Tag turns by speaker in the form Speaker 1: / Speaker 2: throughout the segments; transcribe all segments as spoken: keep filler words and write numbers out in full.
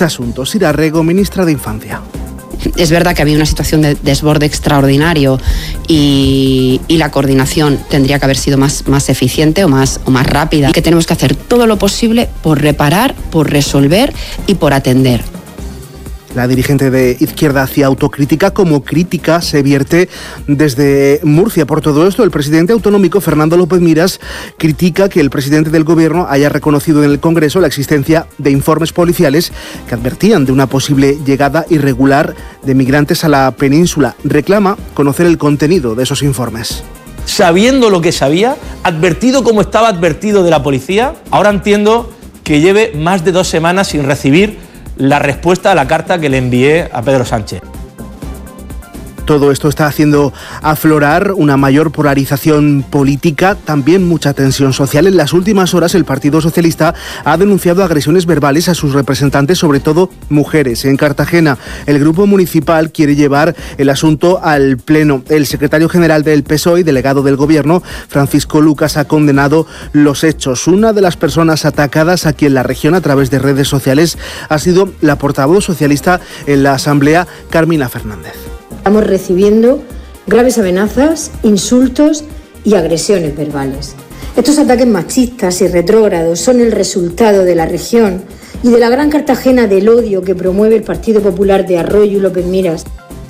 Speaker 1: este asunto. Sira Rego, ministra de Infancia.
Speaker 2: Es verdad que había una situación de desborde extraordinario y, y la coordinación tendría que haber sido más, más eficiente o más, o más rápida. Y que tenemos que hacer todo lo posible por reparar, por resolver y por atender.
Speaker 1: La dirigente de Izquierda hacía autocrítica, como crítica se vierte desde Murcia. Por todo esto, el presidente autonómico, Fernando López Miras, critica que el presidente del Gobierno haya reconocido en el Congreso la existencia de informes policiales que advertían de una posible llegada irregular de migrantes a la península. Reclama conocer el contenido de esos informes.
Speaker 3: Sabiendo lo que sabía, advertido como estaba advertido de la policía, ahora entiendo que lleve más de dos semanas sin recibir la respuesta a la carta que le envié a Pedro Sánchez.
Speaker 1: Todo esto está haciendo aflorar una mayor polarización política, también mucha tensión social. En las últimas horas el Partido Socialista ha denunciado agresiones verbales a sus representantes, sobre todo mujeres. En Cartagena, el grupo municipal quiere llevar el asunto al Pleno. El secretario general del P S O E y delegado del Gobierno, Francisco Lucas, ha condenado los hechos. Una de las personas atacadas aquí en la región a través de redes sociales ha sido la portavoz socialista en la Asamblea, Carmina Fernández.
Speaker 4: Estamos recibiendo graves amenazas, insultos y agresiones verbales. Estos ataques machistas y retrógrados son el resultado de la región y de la Gran Cartagena del odio que promueve el Partido Popular de Arroyo y López Miras.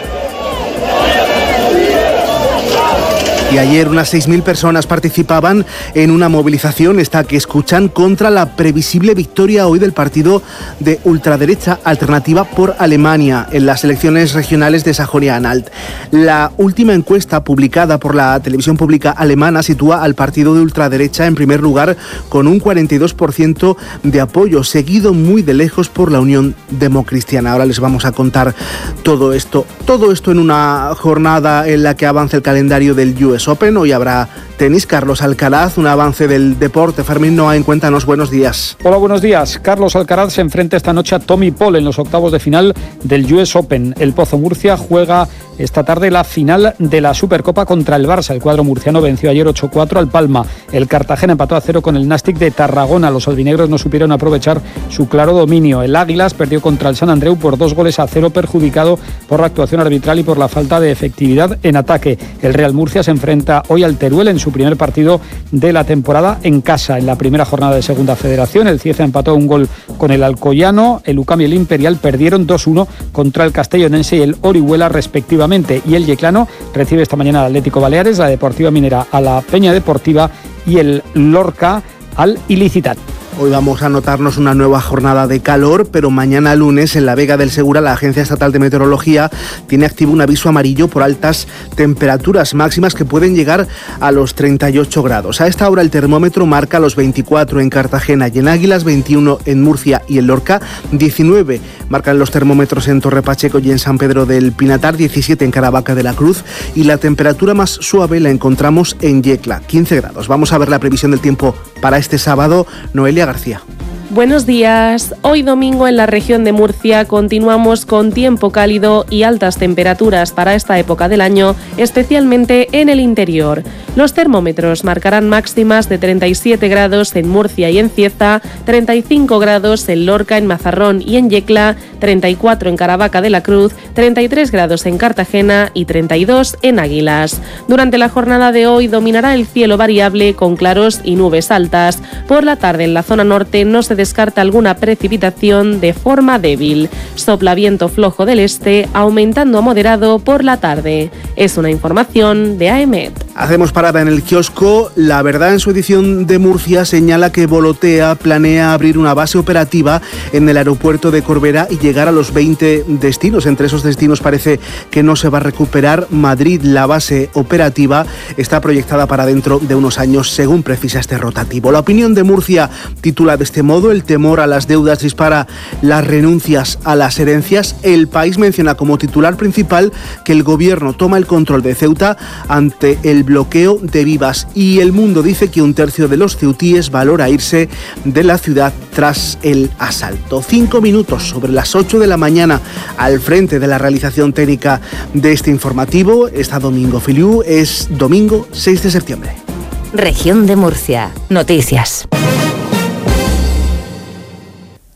Speaker 1: Y ayer unas seis mil personas participaban en una movilización, esta que escuchan, contra la previsible victoria hoy del partido de ultraderecha Alternativa por Alemania en las elecciones regionales de Sajonia-Anhalt. La última encuesta publicada por la televisión pública alemana sitúa al partido de ultraderecha en primer lugar con un cuarenta y dos por ciento de apoyo, seguido muy de lejos por la Unión Democristiana. Ahora les vamos a contar todo esto. Todo esto en una jornada en la que avanza el calendario del U S Open. Hoy habrá tenis. Carlos Alcaraz, un avance del deporte. Fermín Noain, cuéntanos, buenos días.
Speaker 5: Hola, buenos días. Carlos Alcaraz se enfrenta esta noche a Tommy Paul en los octavos de final del U S Open. El Pozo Murcia juega esta tarde la final de la Supercopa contra el Barça. El cuadro murciano venció ayer ocho cuatro al Palma. El Cartagena empató a cero con el Nàstic de Tarragona. Los albinegros no supieron aprovechar su claro dominio. El Águilas perdió contra el Sant Andreu por dos goles a cero, perjudicado por la actuación arbitral y por la falta de efectividad en ataque. El Real Murcia se enfrenta hoy al Teruel en su primer partido de la temporada en casa. En la primera jornada de Segunda Federación, el Cieza empató un gol con el Alcoyano. El U C A M y el Imperial perdieron dos uno contra el Castellonense y el Orihuela respectivamente. Y el Yeclano recibe esta mañana al Atlético Baleares, la Deportiva Minera a la Peña Deportiva y el Lorca al Ilicitat.
Speaker 1: Hoy vamos a notarnos una nueva jornada de calor, pero mañana lunes en la Vega del Segura la Agencia Estatal de Meteorología tiene activo un aviso amarillo por altas temperaturas máximas que pueden llegar a los treinta y ocho grados. A esta hora el termómetro marca los veinticuatro en Cartagena y en Águilas, veintiuno en Murcia y en Lorca, diecinueve marcan los termómetros en Torre Pacheco y en San Pedro del Pinatar, diecisiete en Caravaca de la Cruz y la temperatura más suave la encontramos en Yecla, quince grados. Vamos a ver la previsión del tiempo para este sábado. Noelia García.
Speaker 6: Buenos días. Hoy domingo en la región de Murcia continuamos con tiempo cálido y altas temperaturas para esta época del año, especialmente en el interior. Los termómetros marcarán máximas de treinta y siete grados en Murcia y en Cieza, treinta y cinco grados en Lorca, en Mazarrón y en Yecla, treinta y cuatro en Caravaca de la Cruz, treinta y tres grados en Cartagena y treinta y dos en Águilas. Durante la jornada de hoy dominará el cielo variable con claros y nubes altas. Por la tarde en la zona norte no se descarta alguna precipitación de forma débil. Sopla viento flojo del este, aumentando a moderado por la tarde. Es una información de AEMET.
Speaker 1: Hacemos parada en el kiosco. La Verdad, en su edición de Murcia, señala que Volotea planea abrir una base operativa en el aeropuerto de Corbera y llegar a los veinte destinos. Entre esos destinos parece que no se va a recuperar Madrid. La base operativa está proyectada para dentro de unos años, según precisa este rotativo. La Opinión de Murcia titula de este modo: el temor a las deudas dispara las renuncias a las herencias. El País menciona como titular principal que el gobierno toma el control de Ceuta ante el bloqueo de Vivas, y El Mundo dice que un tercio de los ceutíes valora irse de la ciudad tras el asalto. Cinco minutos sobre las ocho de la mañana, al frente de la realización técnica de este informativo está Domingo Filiu. Es domingo seis de septiembre.
Speaker 7: Región de Murcia. Noticias.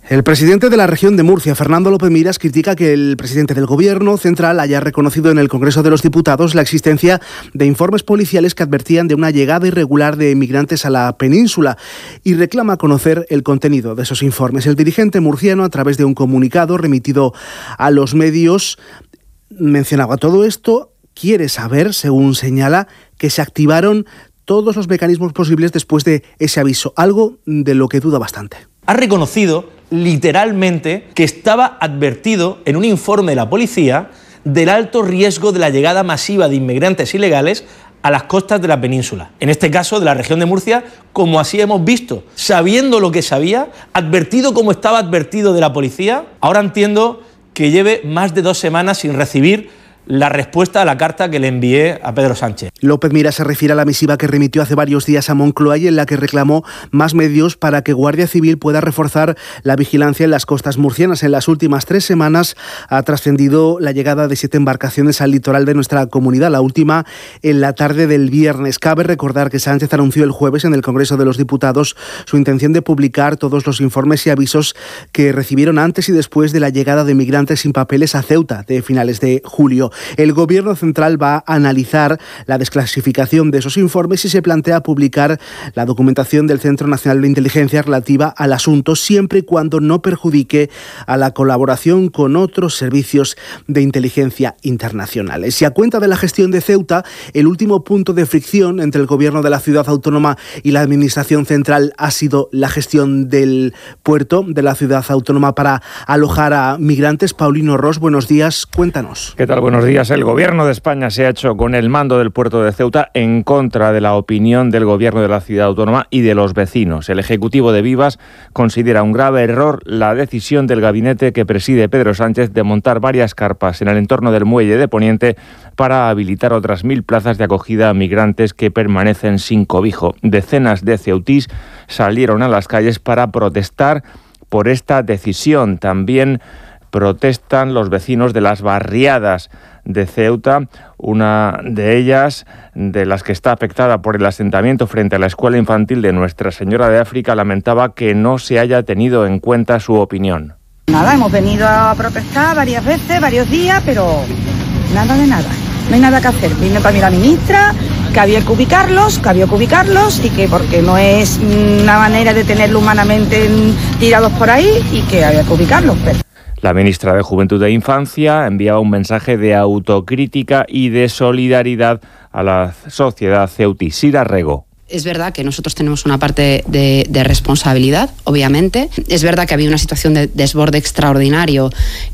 Speaker 1: El presidente de la región de Murcia, Fernando López Miras, critica que el presidente del Gobierno central haya reconocido en el Congreso de los Diputados la existencia de informes policiales que advertían de una llegada irregular de inmigrantes a la península y reclama conocer el contenido de esos informes. El dirigente murciano, a través de un comunicado remitido a los medios, mencionaba todo esto, quiere saber, según señala, que se activaron todos los mecanismos posibles después de ese aviso, algo de lo que duda bastante.
Speaker 3: Ha reconocido literalmente que estaba advertido en un informe de la policía del alto riesgo de la llegada masiva de inmigrantes ilegales a las costas de la península, en este caso de la región de Murcia, como así hemos visto, sabiendo lo que sabía, advertido como estaba advertido de la policía. Ahora entiendo que lleve más de dos semanas sin recibir la respuesta a la carta que le envié a Pedro Sánchez.
Speaker 1: López Miras se refiere a la misiva que remitió hace varios días a Moncloa y en la que reclamó más medios para que Guardia Civil pueda reforzar la vigilancia en las costas murcianas. En las últimas tres semanas ha trascendido la llegada de siete embarcaciones al litoral de nuestra comunidad, la última en la tarde del viernes. Cabe recordar que Sánchez anunció el jueves en el Congreso de los Diputados su intención de publicar todos los informes y avisos que recibieron antes y después de la llegada de migrantes sin papeles a Ceuta de finales de julio. El Gobierno central va a analizar la desclasificación de esos informes y se plantea publicar la documentación del Centro Nacional de Inteligencia relativa al asunto, siempre y cuando no perjudique a la colaboración con otros servicios de inteligencia internacionales. Y a cuenta de la gestión de Ceuta, el último punto de fricción entre el Gobierno de la ciudad autónoma y la Administración central ha sido la gestión del puerto de la ciudad autónoma para alojar a migrantes. Paulino Ros, buenos días, cuéntanos.
Speaker 7: ¿Qué tal? Buenos días. El Gobierno de España se ha hecho con el mando del puerto de Ceuta en contra de la opinión del Gobierno de la ciudad autónoma y de los vecinos. El Ejecutivo de Vivas considera un grave error la decisión del gabinete que preside Pedro Sánchez de montar varias carpas en el entorno del muelle de Poniente para habilitar otras mil plazas de acogida a migrantes que permanecen sin cobijo. Decenas de ceutís salieron a las calles para protestar por esta decisión. También protestan los vecinos de las barriadas de Ceuta, una de ellas, de las que está afectada por el asentamiento frente a la escuela infantil de Nuestra Señora de África, lamentaba que no se haya tenido en cuenta su opinión.
Speaker 8: Nada, hemos venido a protestar varias veces, varios días, pero nada de nada. No hay nada que hacer. Vino también la ministra, que había que ubicarlos, que había que ubicarlos y que porque no es una manera de tenerlo humanamente tirados por ahí y que había que ubicarlos. Pero...
Speaker 7: La ministra de Juventud e Infancia enviaba un mensaje de autocrítica y de solidaridad a la sociedad ceutí. Sira Rego.
Speaker 2: Es verdad que nosotros tenemos una parte de, de responsabilidad, obviamente. Es verdad que había una situación de desborde extraordinario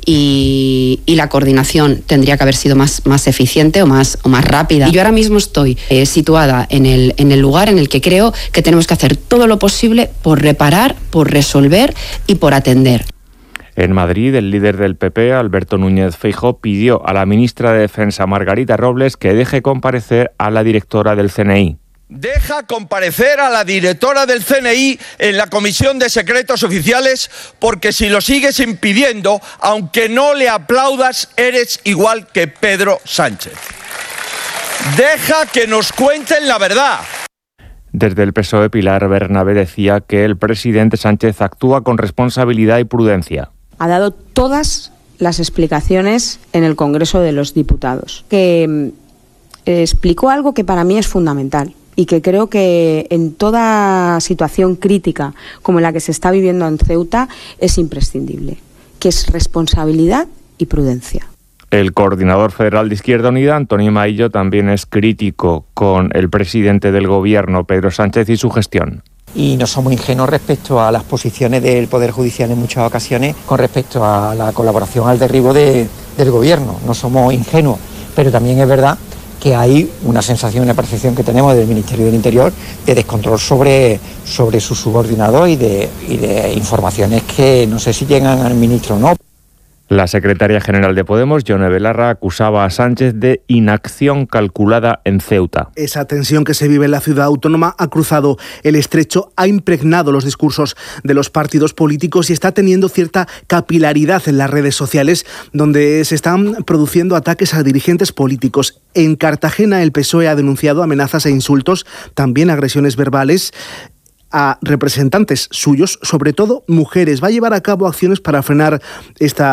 Speaker 2: y, y la coordinación tendría que haber sido más, más eficiente o más, o más rápida. Y yo ahora mismo estoy eh, situada en el, en el lugar en el que creo que tenemos que hacer todo lo posible por reparar, por resolver y por atender.
Speaker 7: En Madrid, el líder del P P, Alberto Núñez Feijóo, pidió a la ministra de Defensa, Margarita Robles, que deje comparecer a la directora del C N I.
Speaker 9: Deja comparecer a la directora del C N I en la Comisión de Secretos Oficiales, porque si lo sigues impidiendo, aunque no le aplaudas, eres igual que Pedro Sánchez. Deja que nos cuenten la verdad.
Speaker 7: Desde el P S O E, Pilar Bernabé decía que el presidente Sánchez actúa con responsabilidad y prudencia.
Speaker 10: Ha dado todas las explicaciones en el Congreso de los Diputados, que eh, explicó algo que para mí es fundamental y que creo que en toda situación crítica como la que se está viviendo en Ceuta es imprescindible, que es responsabilidad y prudencia.
Speaker 7: El coordinador federal de Izquierda Unida, Antonio Maillo, también es crítico con el presidente del Gobierno, Pedro Sánchez, y su gestión.
Speaker 11: Y no somos ingenuos respecto a las posiciones del Poder Judicial en muchas ocasiones con respecto a la colaboración al derribo de, del Gobierno. No somos ingenuos, pero también es verdad que hay una sensación, una percepción que tenemos del Ministerio del Interior de descontrol sobre, sobre sus subordinados y de, y de informaciones que no sé si llegan al ministro o no.
Speaker 7: La secretaria general de Podemos, Yone Belarra, acusaba a Sánchez de inacción calculada en Ceuta.
Speaker 1: Esa tensión que se vive en la ciudad autónoma ha cruzado el estrecho, ha impregnado los discursos de los partidos políticos y está teniendo cierta capilaridad en las redes sociales, donde se están produciendo ataques a dirigentes políticos. En Cartagena, el P S O E ha denunciado amenazas e insultos, también agresiones verbales, a representantes suyos, sobre todo mujeres. Va a llevar a cabo acciones para frenar esta